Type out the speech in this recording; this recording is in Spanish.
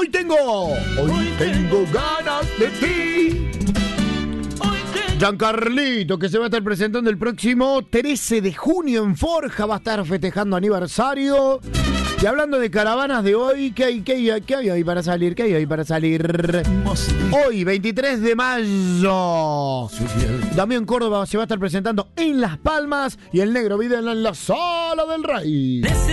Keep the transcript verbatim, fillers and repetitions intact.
Hoy tengo, hoy tengo ganas de ti. Giancarlito, que se va a estar presentando el próximo trece de junio en Forja, va a estar festejando aniversario. Y hablando de caravanas de hoy, ¿qué hay, qué hay, qué hay hoy para salir? ¿Qué hay hoy para salir? Hoy, veintitrés de mayo, Damián Córdoba se va a estar presentando en Las Palmas y el Negro Vidal en la Sala del Rey.